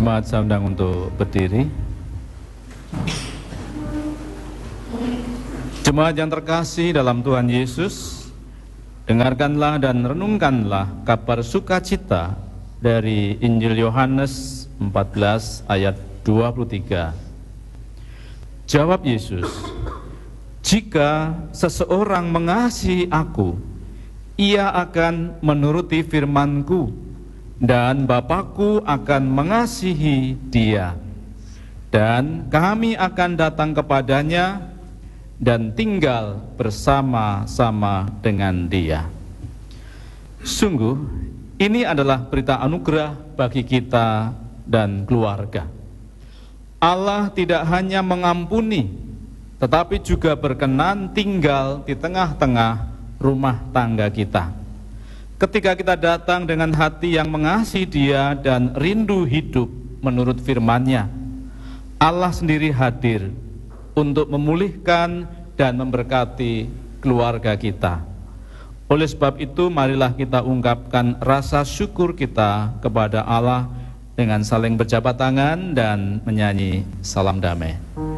Jemaat saya undang untuk berdiri. Jemaat yang terkasih dalam Tuhan Yesus, dengarkanlah dan renungkanlah kabar sukacita dari Injil Yohanes 14 ayat 23. Jawab Yesus, "Jika seseorang mengasihi aku, ia akan menuruti firman-Ku, dan Bapa-Ku akan mengasihi dia, dan kami akan datang kepadanya dan tinggal bersama-sama dengan dia." Sungguh, ini adalah berita anugerah bagi kita dan keluarga. Allah tidak hanya mengampuni, tetapi juga berkenan tinggal di tengah-tengah rumah tangga kita. Ketika kita datang dengan hati yang mengasihi Dia dan rindu hidup menurut firman-Nya, Allah sendiri hadir untuk memulihkan dan memberkati keluarga kita. Oleh sebab itu, marilah kita ungkapkan rasa syukur kita kepada Allah dengan saling berjabat tangan dan menyanyi salam damai.